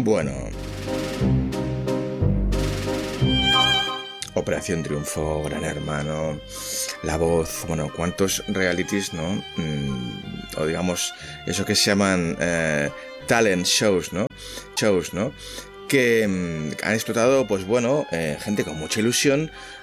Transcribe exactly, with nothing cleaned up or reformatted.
Bueno, Operación Triunfo, Gran Hermano, La Voz, bueno, cuántos realities, ¿no? Mm, o digamos, eso que se llaman eh, talent shows, ¿no? Shows, ¿no? Que mm, han explotado, pues bueno, eh, gente con mucha ilusión